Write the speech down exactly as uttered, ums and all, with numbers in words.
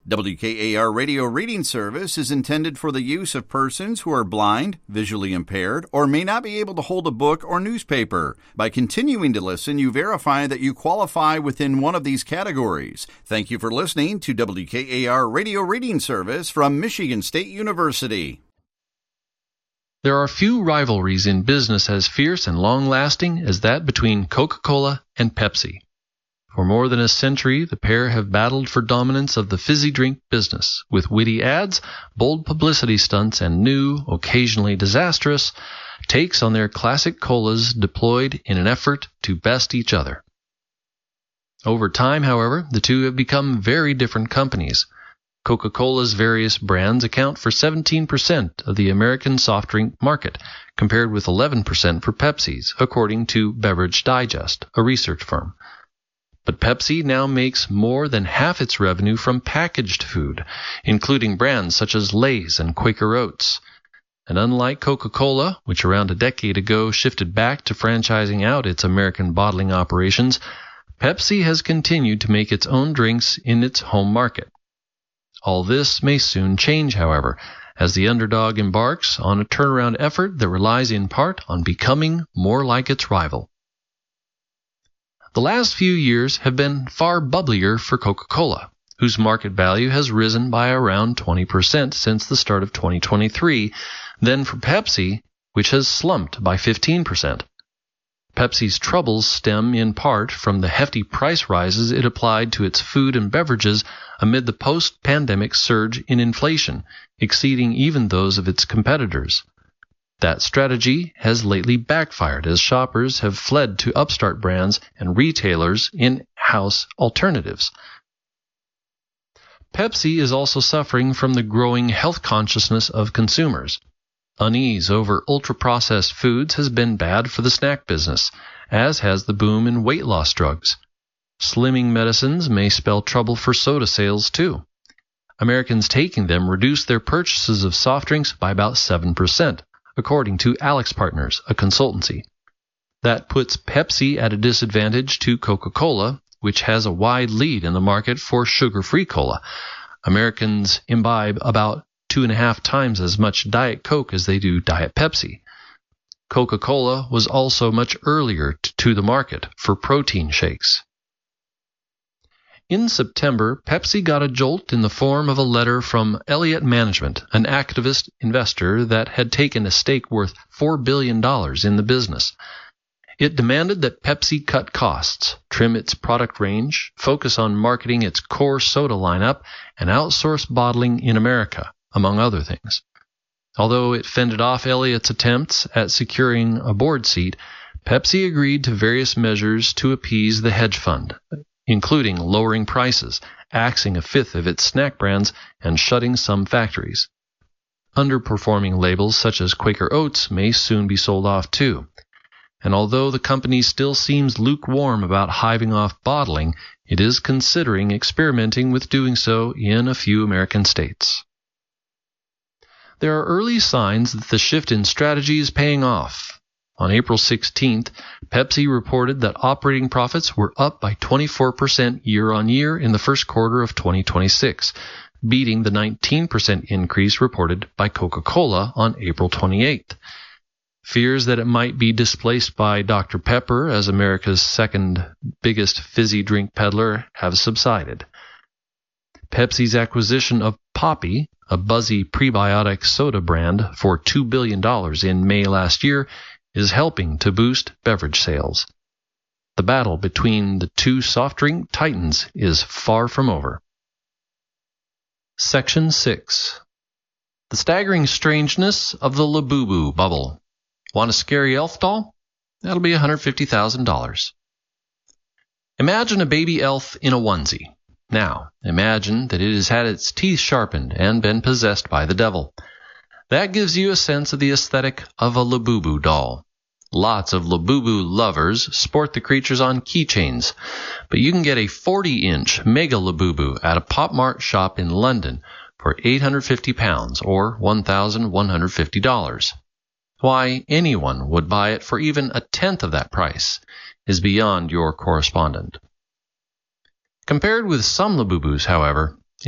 W K A R Radio Reading Service is intended for the use of persons who are blind, visually impaired, or may not be able to hold a book or newspaper. By continuing to listen, you verify that you qualify within one of these categories. Thank you for listening to W K A R Radio Reading Service from Michigan State University. There are few rivalries in business as fierce and long-lasting as that between Coca-Cola and Pepsi. For more than a century, the pair have battled for dominance of the fizzy drink business, with witty ads, bold publicity stunts, and new, occasionally disastrous, takes on their classic colas deployed in an effort to best each other. Over time, however, the two have become very different companies. Coca-Cola's various brands account for seventeen percent of the American soft drink market, compared with eleven percent for Pepsi's, according to Beverage Digest, a research firm. But Pepsi now makes more than half its revenue from packaged food, including brands such as Lay's and Quaker Oats. And unlike Coca-Cola, which around a decade ago shifted back to franchising out its American bottling operations, Pepsi has continued to make its own drinks in its home market. All this may soon change, however, as the underdog embarks on a turnaround effort that relies in part on becoming more like its rival. The last few years have been far bubblier for Coca-Cola, whose market value has risen by around twenty percent since the start of twenty twenty-three, than for Pepsi, which has slumped by fifteen percent. Pepsi's troubles stem in part from the hefty price rises it applied to its food and beverages amid the post-pandemic surge in inflation, exceeding even those of its competitors. That strategy has lately backfired as shoppers have fled to upstart brands and retailers in-house alternatives. Pepsi is also suffering from the growing health consciousness of consumers. Unease over ultra-processed foods has been bad for the snack business, as has the boom in weight loss drugs. Slimming medicines may spell trouble for soda sales, too. Americans taking them reduce their purchases of soft drinks by about seven percent. According to AlixPartners, a consultancy. That puts Pepsi at a disadvantage to Coca-Cola, which has a wide lead in the market for sugar-free cola. Americans imbibe about two and a half times as much Diet Coke as they do Diet Pepsi. Coca-Cola was also much earlier to the market for protein shakes. In September, Pepsi got a jolt in the form of a letter from Elliott Management, an activist investor that had taken a stake worth four billion dollars in the business. It demanded that Pepsi cut costs, trim its product range, focus on marketing its core soda lineup, and outsource bottling in America, among other things. Although it fended off Elliott's attempts at securing a board seat, Pepsi agreed to various measures to appease the hedge fund, including lowering prices, axing a fifth of its snack brands, and shutting some factories. Underperforming labels such as Quaker Oats may soon be sold off too. And although the company still seems lukewarm about hiving off bottling, it is considering experimenting with doing so in a few American states. There are early signs that the shift in strategy is paying off. On April sixteenth, Pepsi reported that operating profits were up by twenty-four percent year-on-year in the first quarter of twenty twenty-six, beating the nineteen percent increase reported by Coca-Cola on April twenty-eighth. Fears that it might be displaced by Doctor Pepper as America's second biggest fizzy drink peddler have subsided. Pepsi's acquisition of Poppi, a buzzy prebiotic soda brand, for two billion dollars in May last year, is helping to boost beverage sales. The battle between the two soft drink titans is far from over. Section six. The staggering strangeness of the Labubu bubble. Want a scary elf doll? That'll be one hundred fifty thousand dollars. Imagine a baby elf in a onesie. Now, imagine that it has had its teeth sharpened and been possessed by the devil. That gives you a sense of the aesthetic of a Labubu doll. Lots of Labubu lovers sport the creatures on keychains, but you can get a forty-inch Mega Labubu at a Pop Mart shop in London for eight hundred fifty pounds or one thousand one hundred fifty dollars. Why anyone would buy it for even a tenth of that price is beyond your correspondent. Compared with some Labubus, however,